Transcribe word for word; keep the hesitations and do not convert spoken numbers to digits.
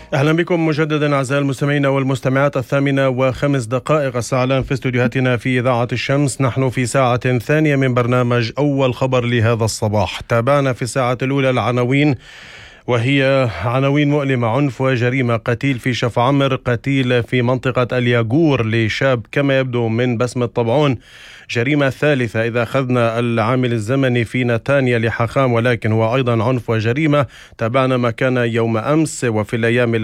أهلا بكم مجددا أعزائي المستمعين والمستمعات. الثامنة وخمس دقائق الساعة الآن في استوديوهاتنا في إذاعة الشمس. نحن في ساعة ثانية من برنامج أول خبر لهذا الصباح. تابعنا في الساعة الأولى العناوين، وهي عناوين مؤلمة: عنف وجريمة، قتيل في شف عمر، قتيل في منطقة الياغور لشاب كما يبدو من بسمة طبعون، جريمة ثالثة إذا أخذنا العامل الزمني في نتانيا لحخام، ولكن هو أيضا عنف وجريمة. تابعنا ما كان يوم أمس وفي الأيام